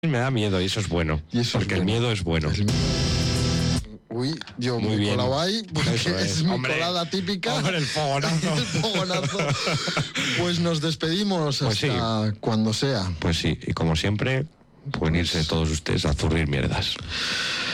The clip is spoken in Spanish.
Me da miedo y eso es bueno. Porque el miedo es bueno. Uy, yo Muy me he bien. colado ahí porque es mi Hombre, colada típica. Hombre, el fogonazo. El fogonazo. Pues nos despedimos hasta cuando sea. Pues sí, y como siempre, pueden irse todos ustedes a zurrir mierdas.